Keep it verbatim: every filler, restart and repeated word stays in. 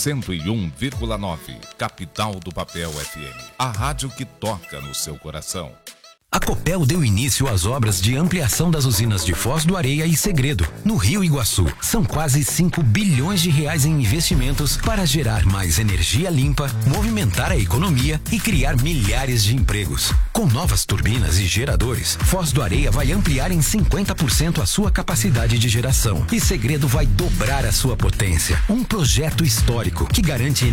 cento e um vírgula nove, Capital do Papel F M. A rádio que toca no seu coração. A Copel deu início às obras de ampliação das usinas de Foz do Areia e Segredo, no Rio Iguaçu. São quase cinco bilhões de reais em investimentos para gerar mais energia limpa, movimentar a economia e criar milhares de empregos. Com novas turbinas e geradores, Foz do Areia vai ampliar em cinquenta por cento a sua capacidade de geração e Segredo vai dobrar a sua potência. Um projeto histórico que garante